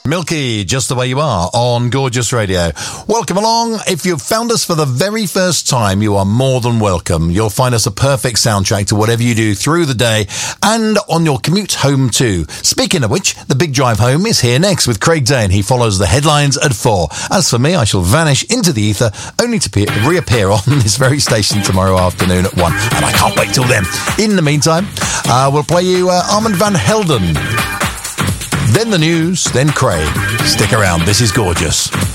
Milky, just the way you are on Gorgeous Radio. Welcome along. If you've found us for the very first time, you are more than welcome. You'll find us a perfect soundtrack to whatever you do through the day and on your commute home too. Speaking of which, the big drive home is here next with Craig Dane. He follows the headlines at 4. As for me, I shall vanish into the ether only to reappear on this very station tomorrow afternoon at 1. And I can't wait till then. In the meantime, we'll play you Armand van Helden. Then the news, then Craig. Stick around, this is Gorgeous.